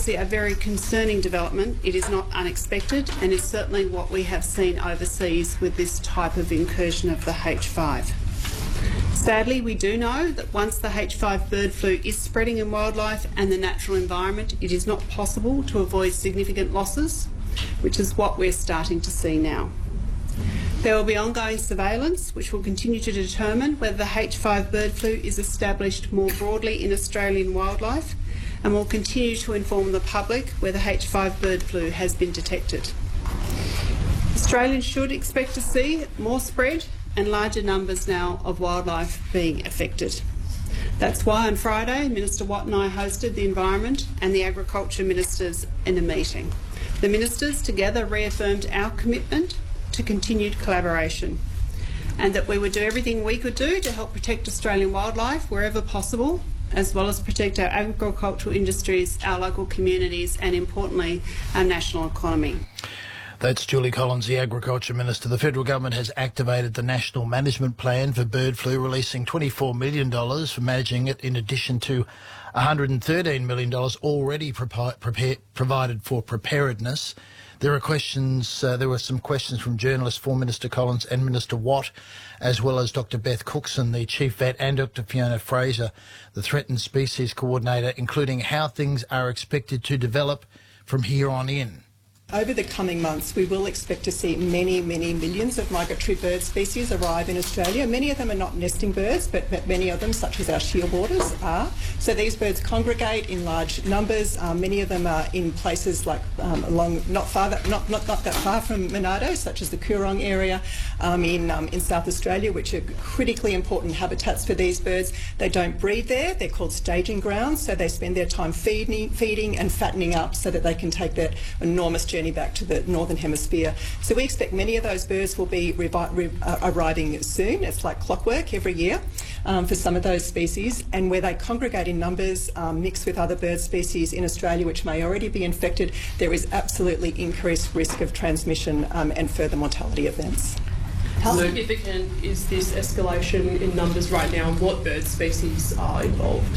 obviously a very concerning development. It is not unexpected and is certainly what we have seen overseas with this type of incursion of the H5. Sadly, we do know that once the H5 bird flu is spreading in wildlife and the natural environment, it is not possible to avoid significant losses, which is what we're starting to see now. There will be ongoing surveillance, which will continue to determine whether the H5 bird flu is established more broadly in Australian wildlife, and will continue to inform the public where the H5 bird flu has been detected. Australians should expect to see more spread and larger numbers now of wildlife being affected. That's why on Friday, Minister Watt and I hosted the Environment and the Agriculture Ministers in a meeting. The ministers together reaffirmed our commitment to continued collaboration, and that we would do everything we could do to help protect Australian wildlife wherever possible, as well as protect our agricultural industries, our local communities, and importantly, our national economy. That's Julie Collins, the Agriculture Minister. The federal government has activated the National Management Plan for bird flu, releasing $24 million for managing it, in addition to $113 million already provided for preparedness. There were some questions from journalists for Minister Collins and Minister Watt, as well as Dr Beth Cookson, the Chief Vet, and Dr Fiona Fraser, the Threatened Species Coordinator, including how things are expected to develop from here on in. Over the coming months, we will expect to see many millions of migratory bird species arrive in Australia. Many of them are not nesting birds, but many of them, such as our shearwaters, are. So these birds congregate in large numbers. Many of them are in places like not that far from Monado, such as the Coorong area in South Australia, which are critically important habitats for these birds. They don't breed there. They're called staging grounds, so they spend their time feeding and fattening up so that they can take that enormous journey back to the Northern Hemisphere. So we expect many of those birds will be arriving soon. It's like clockwork every year for some of those species, and where they congregate in numbers, mixed with other bird species in Australia which may already be infected, there is absolutely increased risk of transmission and further mortality events. How significant is this escalation in numbers right now, and what bird species are involved?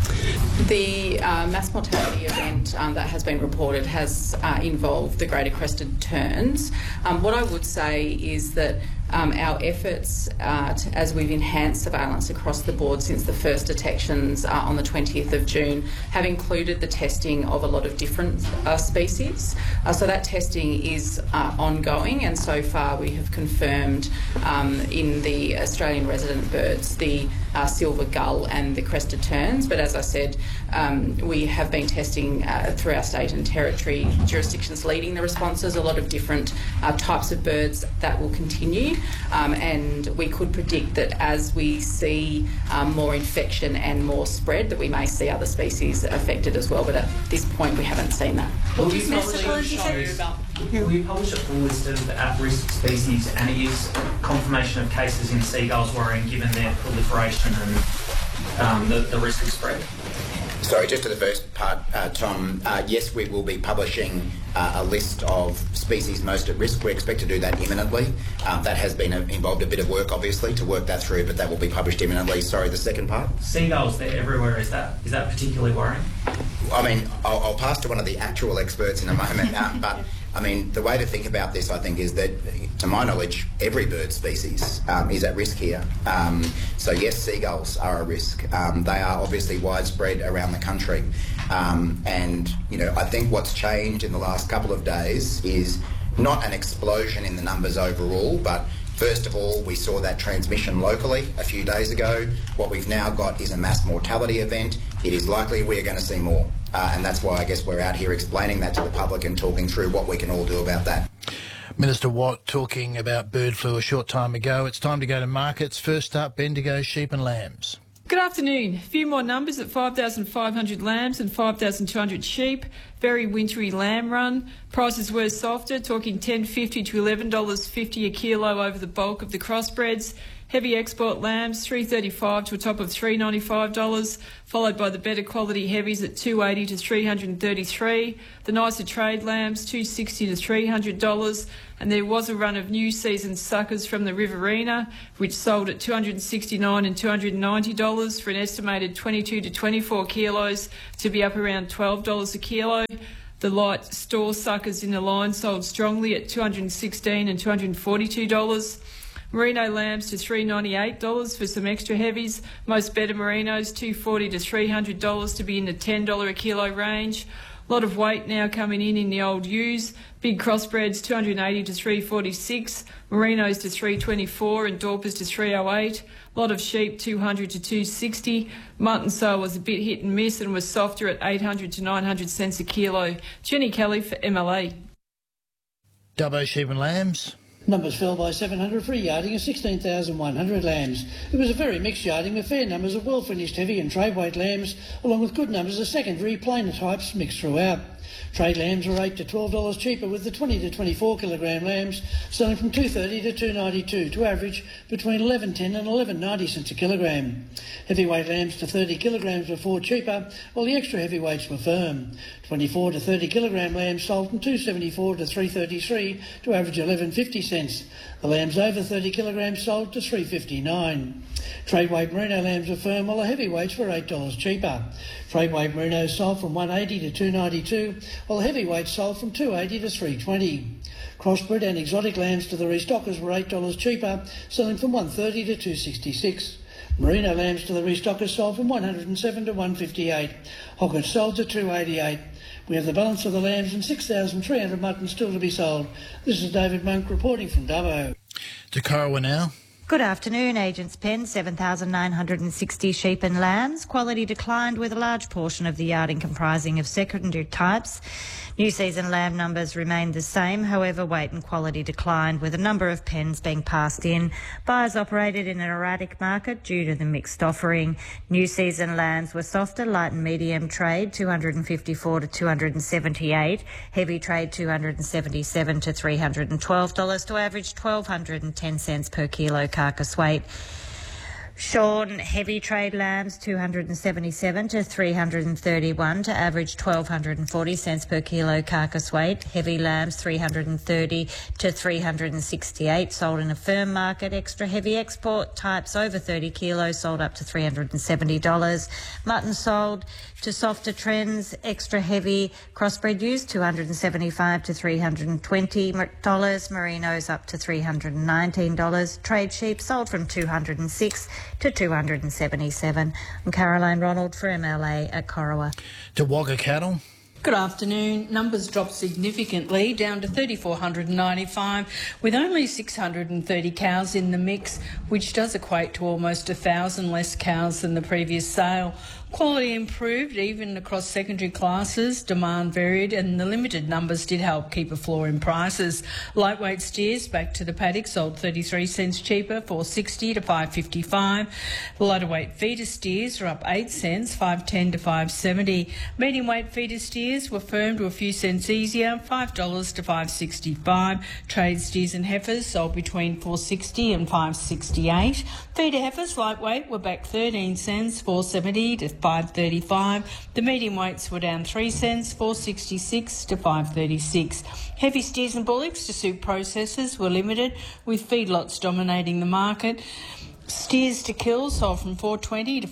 The mass mortality event that has been reported has involved the greater crested terns. What I would say is that our efforts, as we've enhanced surveillance across the board since the first detections on the 20th of June, have included the testing of a lot of different species. So that testing is ongoing, and so far we have confirmed in the Australian resident birds the silver gull and the crested terns. But as I said, we have been testing through our state and territory jurisdictions leading the responses, a lot of different types of birds that will continue. And we could predict that as we see more infection and more spread, that we may see other species affected as well. But at this point, we haven't seen that. We publish a full list of at-risk species, and it is confirmation of cases in seagulls worrying given their proliferation and the risk of spread. Sorry, just to the first part, Tom, yes, we will be publishing a list of species most at risk. We expect to do that imminently. That has been involved a bit of work, obviously, to work that through, but that will be published imminently. Sorry, the second part? Seagulls, they're everywhere. Is that particularly worrying? I mean, I'll pass to one of the actual experts in a moment, but I mean, the way to think about this, I think, is that, to my knowledge, every bird species is at risk here. So yes, seagulls are a risk. They are obviously widespread around the country. And, you know, I think what's changed in the last couple of days is not an explosion in the numbers overall, but first of all, we saw that transmission locally a few days ago. What we've now got is a mass mortality event. It is likely we're going to see more. And that's why I guess we're out here explaining that to the public and talking through what we can all do about that. Minister Watt talking about bird flu a short time ago. It's time to go to markets. First up, Bendigo sheep and lambs. Good afternoon. A few more numbers at 5,500 lambs and 5,200 sheep. Very wintry lamb run. Prices were softer, talking $10.50 to $11.50 a kilo over the bulk of the crossbreds. Heavy export lambs, $3.35 to a top of $3.95, followed by the better quality heavies at $2.80 to $333. The nicer trade lambs, $2.60 to $300. And there was a run of new season suckers from the Riverina, which sold at $269 and $290 for an estimated 22 to 24 kilos, to be up around $12 a kilo. The light store suckers in the line sold strongly at $216 and $242. Merino lambs to $398 for some extra heavies. Most better merinos $240 to $300 to be in the $10 a kilo range. A lot of weight now coming in the old ewes. Big crossbreds $280 to $346, merinos to $324 and Dorpers to $308. A lot of sheep $200 to $260. Mutton sale was a bit hit and miss and was softer at 800 to 900 cents a kilo. Jenny Kelly for MLA. Dubbo sheep and lambs. Numbers fell by 700 for a yarding of 16,100 lambs. It was a very mixed yarding with fair numbers of well-finished heavy and trade weight lambs, along with good numbers of secondary plainer types mixed throughout. Trade lambs were $8 to $12 cheaper, with the 20 to 24 kilogram lambs selling from $2.30 to $2.92 to average between $11.10 and $11.90 cents a kilogram. Heavyweight lambs to 30 kilograms were $4 cheaper, while the extra heavyweights were firm. 24 to 30 kilogram lambs sold from $2.74 to $3.33 to average $11.50 cents. The lambs over 30 kilograms sold to $3.59. Trade weight merino lambs were firm, while the heavyweights were $8 cheaper. Trade weight merinos sold from $1.80 to $2.92, while the heavyweights sold from $2.80 to $3.20. Crossbred and exotic lambs to the restockers were $8 cheaper, selling from $1.30 to $2.66. Merino lambs to the restockers sold from $107 to $1.58. Hoggets sold to $2.88. We have the balance of the lambs and 6,300 mutton still to be sold. This is David Monk reporting from Dubbo. To Corowa now. Good afternoon. Agents Pen, 7,960 sheep and lambs. Quality declined, with a large portion of the yarding comprising of secondary types. New season lamb numbers remained the same, however weight and quality declined, with a number of pens being passed in. Buyers operated in an erratic market due to the mixed offering. New season lambs were softer, light and medium trade $254 to $278, heavy trade $277 to $312 to average 1,210 cents per kilo carcass weight. Shorn heavy trade lambs $277 to $331 to average 1,240 cents per kilo carcass weight. Heavy lambs $330 to $368 sold in a firm market. Extra heavy export types over 30 kilos sold up to $370. Mutton sold to softer trends. Extra heavy crossbred ewes $275 to $320. Merinos up to $319. Trade sheep sold from $206 to $277. I'm Caroline Ronald for MLA at Corowa. To Wagga cattle. Good afternoon. Numbers dropped significantly, down to 3,495, with only 630 cows in the mix, which does equate to almost 1,000 less cows than the previous sale. Quality improved even across secondary classes, demand varied, and the limited numbers did help keep a floor in prices. Lightweight steers back to the paddock sold 33 cents cheaper, $4.60 to $5.55. The lighter weight feeder steers are up 8 cents, $5.10 to $5.70. Medium weight feeder steers were firm to a few cents easier, $5 to $5.65. Trade steers and heifers sold between $4.60 and $5.68. Feeder heifers lightweight were back 13 cents, $4.70 to $5.35. The medium weights were down 3 cents, $4.66 to $5.36. Heavy steers and bullocks to suit processors were limited, with feedlots dominating the market. Steers to kill sold from $4.20 to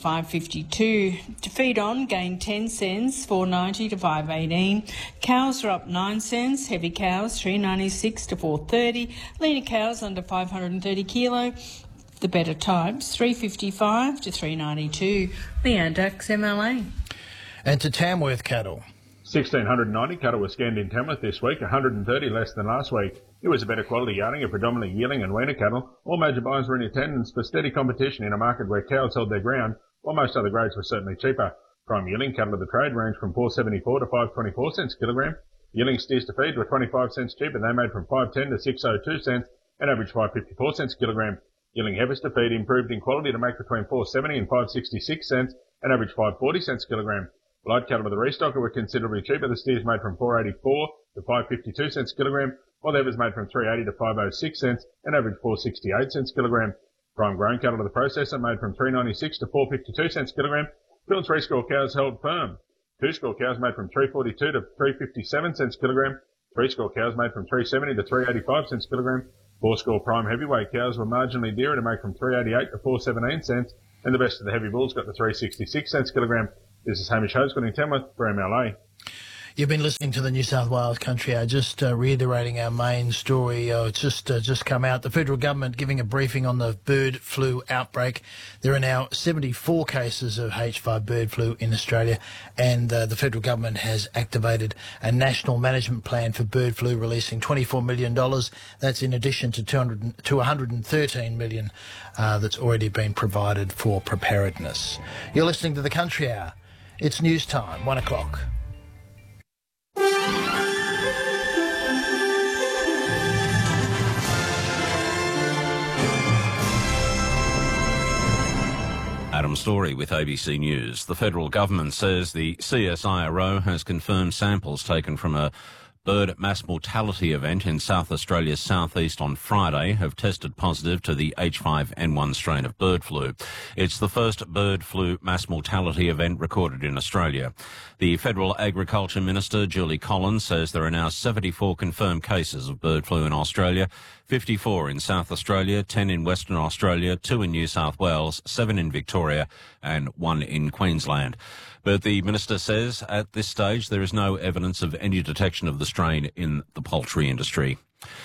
$5.52. To feed on gained 10 cents, $4.90 to $5.18. Cows are up 9 cents. Heavy cows $3.96 to $4.30. Leaner cows under 530 kilo. The better types $3.55 to $3.92. Leanne Dax, MLA. And to Tamworth cattle. 1,690 cattle were scanned in Tamworth this week, 130 less than last week. It was a better quality yarding of predominantly yearling and weaner cattle. All major buyers were in attendance for steady competition in a market where cows held their ground, while most other grades were certainly cheaper. Prime yearling cattle of the trade ranged from $4.74 to $5.24 cents a kilogram. Yearling steers to feed were 25 cents cheaper. They made from $5.10 to $6.02 cents and averaged $5.54 cents a kilogram. Yearling heifers to feed improved in quality to make between $4.70 and $5.66 cents and averaged $5.40 cents a kilogram. Light cattle of the restocker were considerably cheaper. The steers made from $4.84 to $5.52 cents a kilogram, while the heifers made from $3.80 to $5.06 cents and averaged $4.68 cents a kilogram. Prime grain cattle to the processor made from $3.96 to $4.52 cents kilogram. Field 3-score cows held firm. 2-score cows made from $3.42 to $3.57 cents kilogram. 3-score cows made from $3.70 to $3.85 cents kilogram. 4-score prime heavyweight cows were marginally dearer to make from $3.88 to $4.17 cents. And the best of the heavy bulls got to $3.66 cents kilogram. This is Hamish Hodes in Tamworth for MLA. You've been listening to the New South Wales Country Hour. Just reiterating our main story. It's just come out. The federal government giving a briefing on the bird flu outbreak. There are now 74 cases of H5 bird flu in Australia, and the federal government has activated a national management plan for bird flu, releasing $24 million. That's in addition to $113 million that's already been provided for preparedness. You're listening to the Country Hour. It's news time, 1 o'clock. Adam Story with ABC News. The federal government says the CSIRO has confirmed samples taken from a bird mass mortality event in South Australia's southeast on Friday have tested positive to the H5N1 strain of bird flu. It's the first bird flu mass mortality event recorded in Australia. The Federal Agriculture Minister, Julie Collins, says there are now 74 confirmed cases of bird flu in Australia, 54 in South Australia, 10 in Western Australia, 2 in New South Wales, 7 in Victoria and 1 in Queensland. But the minister says at this stage there is no evidence of any detection of the strain in the poultry industry.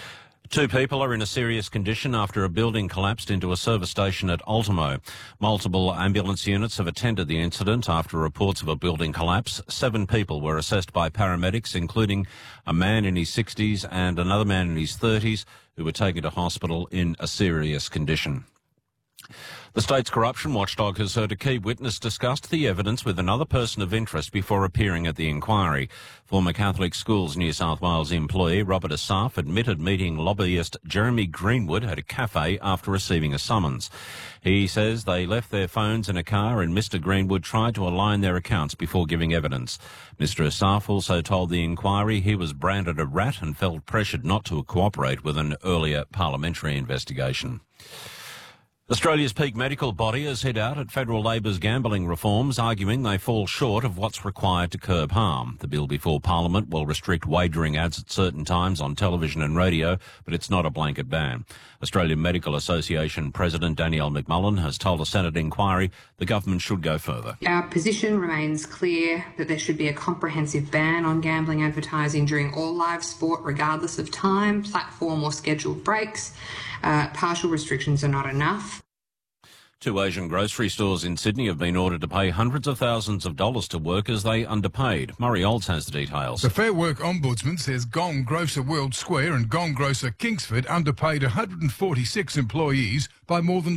2 people are in a serious condition after a building collapsed into a service station at Ultimo. Multiple ambulance units have attended the incident after reports of a building collapse. 7 people were assessed by paramedics, including a man in his 60s and another man in his 30s who were taken to hospital in a serious condition. The state's corruption watchdog has heard a key witness discuss the evidence with another person of interest before appearing at the inquiry. Former Catholic Schools New South Wales employee Robert Asaf admitted meeting lobbyist Jeremy Greenwood at a cafe after receiving a summons. He says they left their phones in a car and Mr Greenwood tried to align their accounts before giving evidence. Mr Asaf also told the inquiry he was branded a rat and felt pressured not to cooperate with an earlier parliamentary investigation. Australia's peak medical body has hit out at federal Labor's gambling reforms, arguing they fall short of what's required to curb harm. The bill before Parliament will restrict wagering ads at certain times on television and radio, but it's not a blanket ban. Australian Medical Association President Danielle McMullen has told a Senate inquiry the government should go further. Our position remains clear that there should be a comprehensive ban on gambling advertising during all live sport, regardless of time, platform or scheduled breaks. Partial restrictions are not enough. 2 Asian grocery stores in Sydney have been ordered to pay hundreds of thousands of dollars to workers they underpaid. Murray Olds has the details. The Fair Work Ombudsman says Gong Grocer World Square and Gong Grocer Kingsford underpaid 146 employees by more than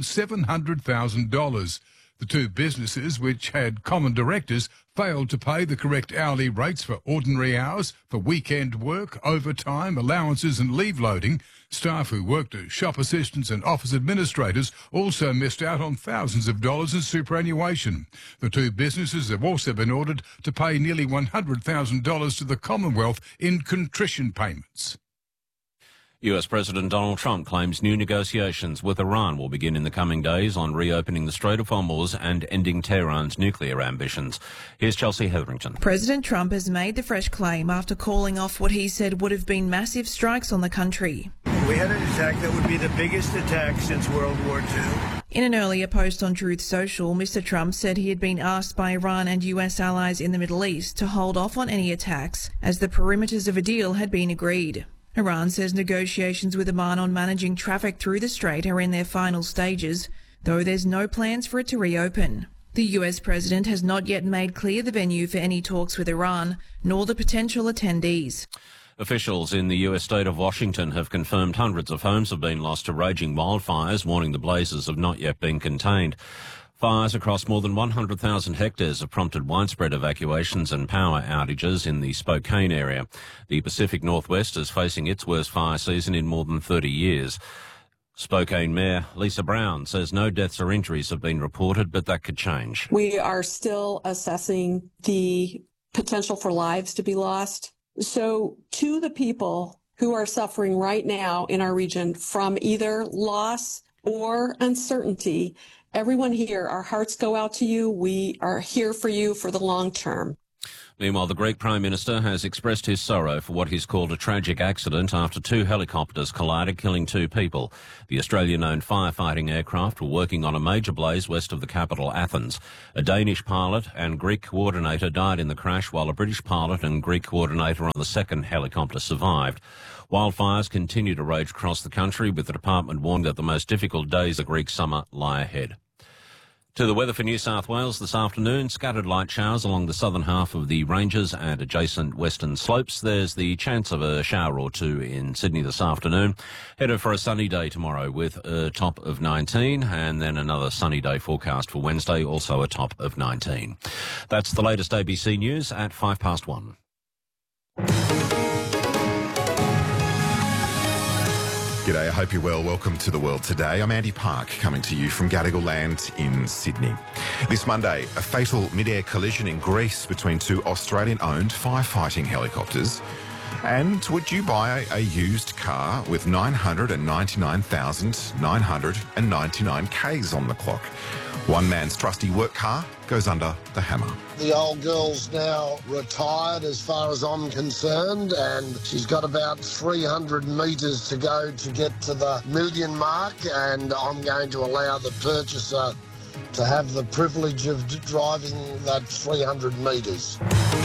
$700,000. The 2 businesses, which had common directors, failed to pay the correct hourly rates for ordinary hours, for weekend work, overtime, allowances and leave loading. Staff who worked as shop assistants and office administrators also missed out on thousands of dollars in superannuation. The 2 businesses have also been ordered to pay nearly $100,000 to the Commonwealth in contrition payments. US President Donald Trump claims new negotiations with Iran will begin in the coming days on reopening the Strait of Hormuz and ending Tehran's nuclear ambitions. Here's Chelsea Hetherington. President Trump has made the fresh claim after calling off what he said would have been massive strikes on the country. We had an attack that would be the biggest attack since World War II. In an earlier post on Truth Social, Mr Trump said he had been asked by Iran and US allies in the Middle East to hold off on any attacks as the perimeters of a deal had been agreed. Iran says negotiations with Oman on managing traffic through the strait are in their final stages, though there's no plans for it to reopen. The US president has not yet made clear the venue for any talks with Iran, nor the potential attendees. Officials in the US state of Washington have confirmed hundreds of homes have been lost to raging wildfires, warning the blazes have not yet been contained. Fires across more than 100,000 hectares have prompted widespread evacuations and power outages in the Spokane area. The Pacific Northwest is facing its worst fire season in more than 30 years. Spokane Mayor Lisa Brown says no deaths or injuries have been reported, but that could change. We are still assessing the potential for lives to be lost. So to the people who are suffering right now in our region from either loss or uncertainty, everyone here, our hearts go out to you. We are here for you for the long term. Meanwhile, the Greek Prime Minister has expressed his sorrow for what he's called a tragic accident after 2 helicopters collided, killing 2 people. The Australian-owned firefighting aircraft were working on a major blaze west of the capital, Athens. A Danish pilot and Greek coordinator died in the crash, while a British pilot and Greek coordinator on the second helicopter survived. Wildfires continue to rage across the country, with the department warned that the most difficult days of Greek summer lie ahead. To the weather for New South Wales this afternoon, scattered light showers along the southern half of the ranges and adjacent western slopes. There's the chance of a shower or two in Sydney this afternoon. Headed for a sunny day tomorrow with a top of 19, and then another sunny day forecast for Wednesday, also a top of 19. That's the latest ABC News at 1:05. G'day, I hope you're well. Welcome to The World Today. I'm Andy Park, coming to you from Gadigal Land in Sydney. This Monday, a fatal mid-air collision in Greece between 2 Australian-owned firefighting helicopters. And would you buy a used car with 999,999 Ks on the clock? One man's trusty work car goes under the hammer. The old girl's now retired as far as I'm concerned, and she's got about 300 metres to go to get to the million mark, and I'm going to allow the purchaser to have the privilege of driving that 300 metres.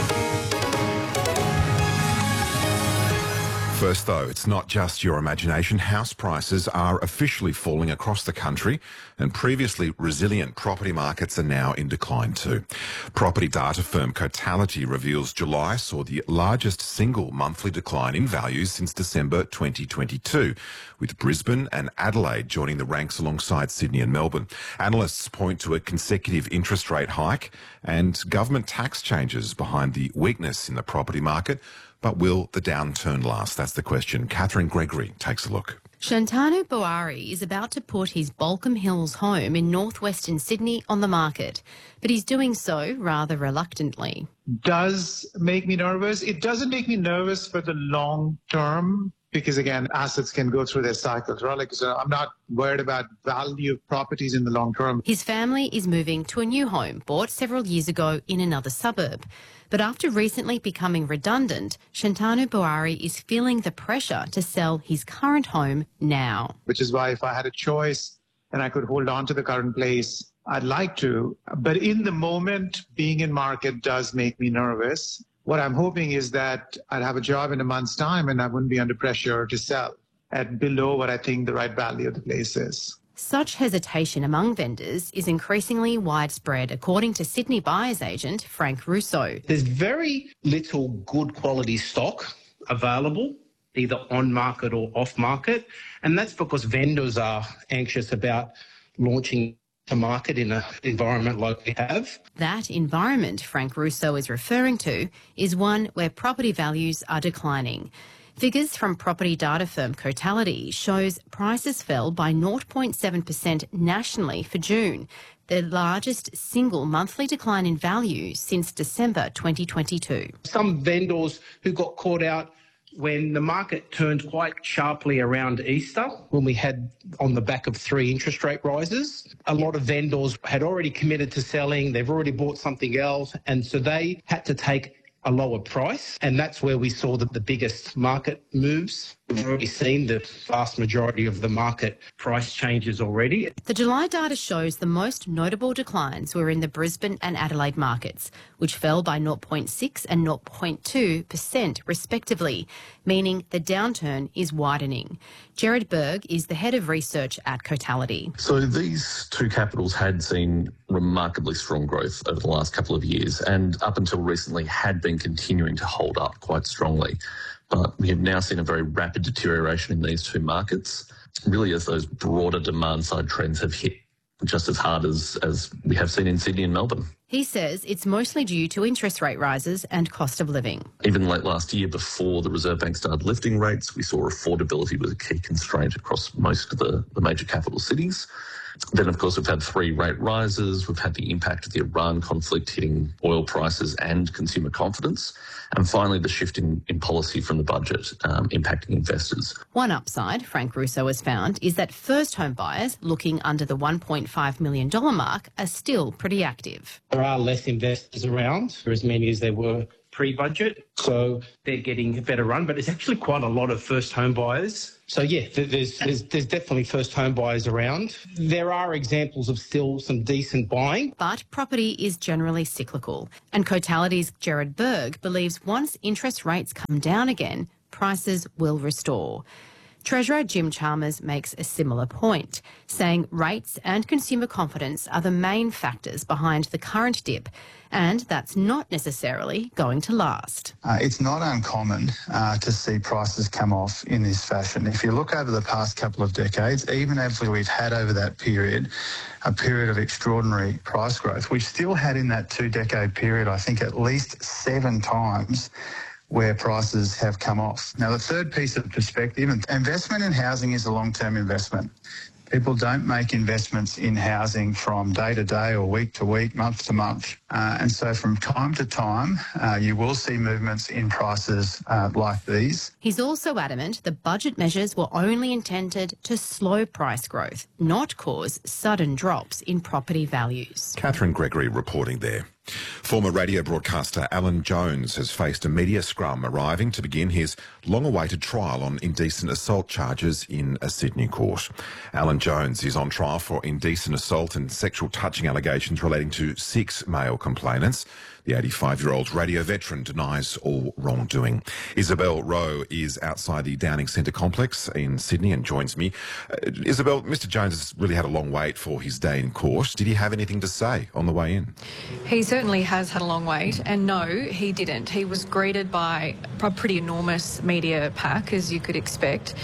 First, though, it's not just your imagination. House prices are officially falling across the country, and previously resilient property markets are now in decline too. Property data firm Cotality reveals July saw the largest single monthly decline in values since December 2022, with Brisbane and Adelaide joining the ranks alongside Sydney and Melbourne. Analysts point to a consecutive interest rate hike and government tax changes behind the weakness in the property market. But will the downturn last? That's the question. Catherine Gregory takes a look. Shantanu Bawari is about to put his Balcombe Hills home in northwestern Sydney on the market, but he's doing so rather reluctantly. Does make me nervous. It doesn't make me nervous for the long term because, again, assets can go through their cycles, right? Like, so I'm not worried about value of properties in the long term. His family is moving to a new home bought several years ago in another suburb. But after recently becoming redundant, Shantanu Bawari is feeling the pressure to sell his current home now. Which is why if I had a choice and I could hold on to the current place, I'd like to. But in the moment, being in market does make me nervous. What I'm hoping is that I'd have a job in a month's time and I wouldn't be under pressure to sell at below what I think the right value of the place is. Such hesitation among vendors is increasingly widespread, according to Sydney buyer's agent Frank Russo. There's very little good quality stock available, either on market or off market, and that's because vendors are anxious about launching to market in an environment like we have. That environment Frank Russo is referring to is one where property values are declining. Figures from property data firm Cotality shows prices fell by 0.7% nationally for June, the largest single monthly decline in value since December 2022. Some vendors who got caught out when the market turned quite sharply around Easter, when we had on the back of 3 interest rate rises, a lot of vendors had already committed to selling, they've already bought something else, and so they had to take a lower price, and that's where we saw the biggest market moves. We've already seen the vast majority of the market price changes already. The July data shows the most notable declines were in the Brisbane and Adelaide markets, which fell by 0.6 and 0.2% respectively, meaning the downturn is widening. Gerard Berg is the head of research at Cotality. So these 2 capitals had seen remarkably strong growth over the last couple of years, and up until recently had been continuing to hold up quite strongly. But we have now seen a very rapid deterioration in these 2 markets, really as those broader demand-side trends have hit just as hard as we have seen in Sydney and Melbourne. He says it's mostly due to interest rate rises and cost of living. Even late last year, before the Reserve Bank started lifting rates, we saw affordability was a key constraint across most of the major capital cities. Then, of course, we've had 3 rate rises. We've had the impact of the Iran conflict hitting oil prices and consumer confidence. And finally, the shift in policy from the budget impacting investors. One upside Frank Russo has found is that first home buyers looking under the $1.5 million mark are still pretty active. There are less investors around, or as many as there were pre-budget, so they're getting a better run, but it's actually quite a lot of first home buyers. So yeah, there's definitely first home buyers around. There are examples of still some decent buying. But property is generally cyclical, and Cotality's Gerard Berg believes once interest rates come down again, prices will restore. Treasurer Jim Chalmers makes a similar point, saying rates and consumer confidence are the main factors behind the current dip, and that's not necessarily going to last. It's not uncommon to see prices come off in this fashion. If you look over the past couple of decades, even after we've had over that period, a period of extraordinary price growth, we've still had in that 2-decade period, I think, at least 7 times where prices have come off. Now, the third piece of perspective, investment in housing is a long-term investment. People don't make investments in housing from day to day or week to week, month to month. And so from time to time, you will see movements in prices like these. He's also adamant the budget measures were only intended to slow price growth, not cause sudden drops in property values. Catherine Gregory reporting there. Former radio broadcaster Alan Jones has faced a media scrum arriving to begin his long-awaited trial on indecent assault charges in a Sydney court. Alan Jones is on trial for indecent assault and sexual touching allegations relating to 6 male complainants. The 85-year-old radio veteran denies all wrongdoing. Isabel Rowe is outside the Downing Centre complex in Sydney and joins me. Isabel, Mr Jones has really had a long wait for his day in court. Did he have anything to say on the way in? He certainly has had a long wait, and no, he didn't. He was greeted by a pretty enormous media pack, as you could expect.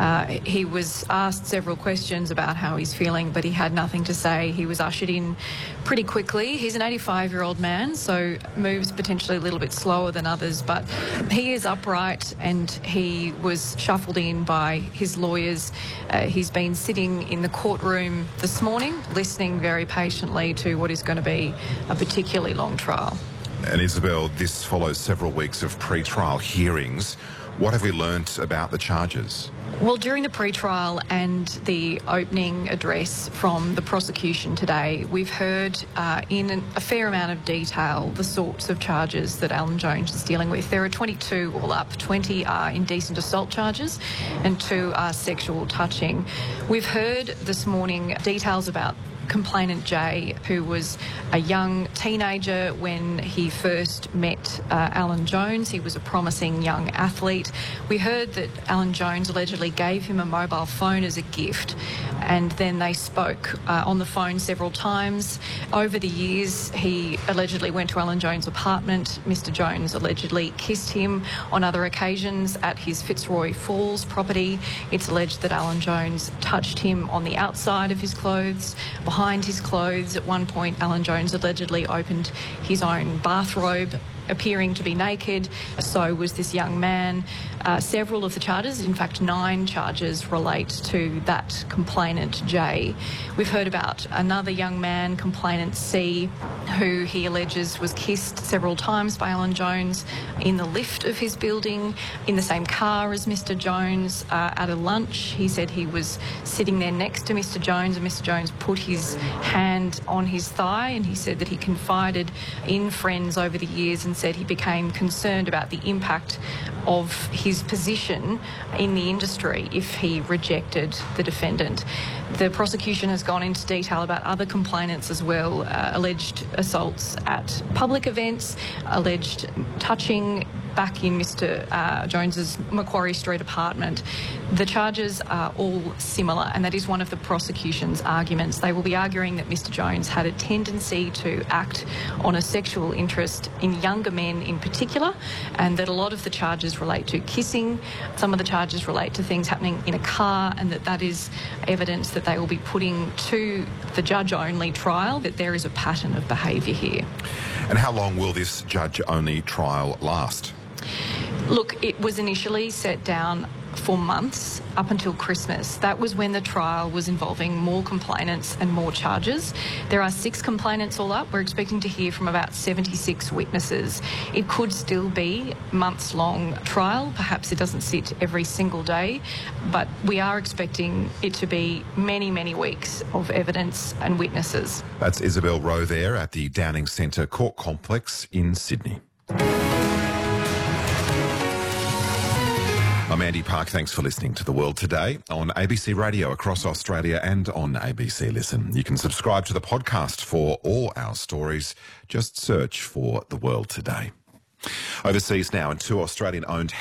He was asked several questions about how he's feeling, but he had nothing to say. He was ushered in pretty quickly. He's an 85-year-old man, so moves potentially a little bit slower than others, but he is upright and he was shuffled in by his lawyers. He's been sitting in the courtroom this morning, listening very patiently to what is going to be a particularly long trial. And Isabel, this follows several weeks of pre-trial hearings. What have we learnt about the charges? Well, during the pre-trial and the opening address from the prosecution today, we've heard in a fair amount of detail the sorts of charges that Alan Jones is dealing with. There are 22 all up. 20 are indecent assault charges and 2 are sexual touching. We've heard this morning details about complainant Jay, who was a young teenager when he first met Alan Jones. He was a promising young athlete. We heard that Alan Jones allegedly gave him a mobile phone as a gift, and then they spoke on the phone several times. Over the years, he allegedly went to Alan Jones' apartment. Mr Jones allegedly kissed him on other occasions at his Fitzroy Falls property. It's alleged that Alan Jones touched him on the outside of his clothes, behind his clothes. At one point, Alan Jones allegedly opened his own bathrobe, appearing to be naked. So was this young man. Several of the charges, in fact 9 charges, relate to that complainant Jay. We've heard about another young man, complainant C, who he alleges was kissed several times by Alan Jones in the lift of his building, in the same car as Mr Jones, at a lunch. He said he was sitting there next to Mr Jones and Mr Jones put his hand on his thigh, and he said that he confided in friends over the years and said he became concerned about the impact of his position in the industry if he rejected the defendant. The prosecution has gone into detail about other complainants as well, alleged assaults at public events, alleged touching back in Mr Jones's Macquarie Street apartment. The charges are all similar, and that is one of the prosecution's arguments. They will be arguing that Mr Jones had a tendency to act on a sexual interest in younger men in particular, and that a lot of the charges relate to kissing. Some of the charges relate to things happening in a car, and that is evidence that they will be putting to the judge-only trial, that there is a pattern of behaviour here. And how long will this judge-only trial last? Look, it was initially set down for months up until Christmas. That was when the trial was involving more complainants and more charges. There are 6 complainants all up. We're expecting to hear from about 76 witnesses. It could still be months-long trial. Perhaps it doesn't sit every single day, but we are expecting it to be many, many weeks of evidence and witnesses. That's Isabel Rowe there at the Downing Centre Court Complex in Sydney. I'm Andy Park. Thanks for listening to The World Today on ABC Radio across Australia and on ABC Listen. You can subscribe to the podcast for all our stories. Just search for The World Today. Overseas now, and 2 Australian-owned